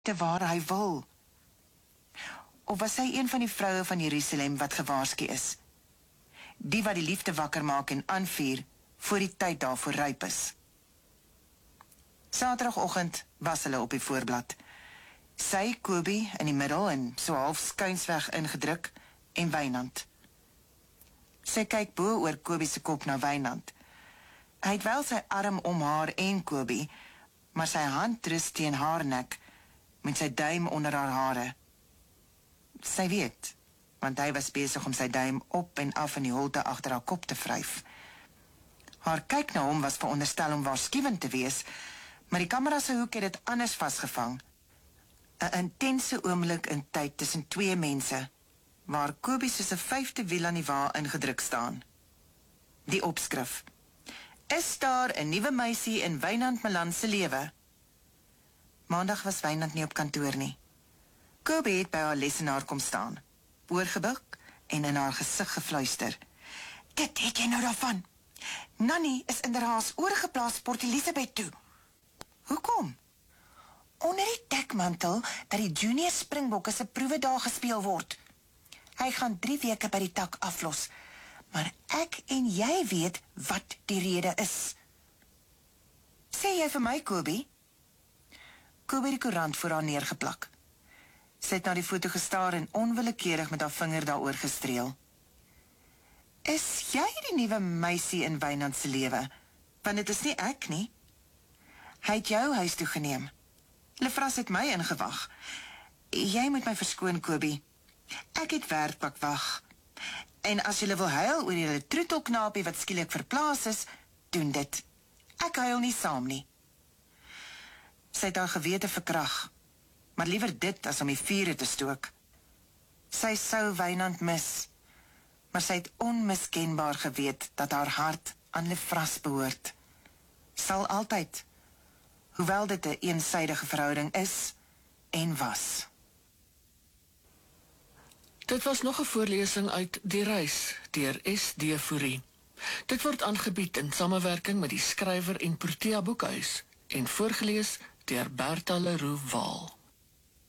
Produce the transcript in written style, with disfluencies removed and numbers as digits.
te waar hy wil? Of was hy een van die vroue van Jerusalem wat gewaarsku is? Die wat die liefde wakker maak en aanvuur, voor die tyd daarvoor ryp is. Saterdagoggend was hulle op die voorblad. Sy, Kobie, in die middel en so half skuinsweg ingedruk, en Wynand. Sy kyk bo oor Kobie se kop na Wynand. Hy het wel sy arm om haar en Kobie, maar sy hand rus teen haar nek, met sy duim onder haar hare. Sy weet, want hy was besig om sy duim op en af in die holte agter haar kop te vryf. Haar kyk na hom was veronderstel om waarskuwend te wees, maar die kamera se hoek het dit anders vasgevang. 'n Intense oomblik in tyd tussen twee mense, waar Kobie soos 'n 5de wiel aan die wa ingedruk staan. Die opskrif: Is daar 'n nuwe meisie in Wynand Malan se lewe? Maandag was Wynand nie op kantoor nie. Kobie het by haar lesenaar kom staan, oorgebuk en in haar gesig gefluister. Dit het jy nou daarvan. Nanny is in haar haas oorgeplaas Port Elizabeth toe. Hoekom? Onder die dekmantel dat die junior Springbokke se proewe daar gespeel word. Hy gaan 3 weke by die tak aflos, maar ek en jy weet wat die rede is. Sê jy vir my, Kobie? Kobie die koerant voor haar neergeplak. Sy het na die foto gestaar en onwillekeurig met haar vinger daaroor gestreel. Is jy die nuwe meisie in Wynand se lewe? Want dit is nie ek nie. Hy het jou huis toe geneem. Lefras het my ingewag. Jy moet my verskoon, Kobie. Ek het werk wag. En as jy wil huil oor julle troetelknapie wat skielik verplaas is, doen dit. Ek huil nie saam nie. Sy het haar gewete verkrag, maar liewer dit as om die vure te stook. Sy sou Wynand mis, maar sy het onmiskenbaar geweet dat haar hart aan Lefras behoort. Sal altyd, hoewel dit 'n eensydige verhouding is en was. Dit was nog 'n voorlesing uit Die Reis deur S.D. Fourie. Dit word aangebied in samewerking met die skrywer en Protea Boekhuis en voorgeles deur Bertha Leroux Waal.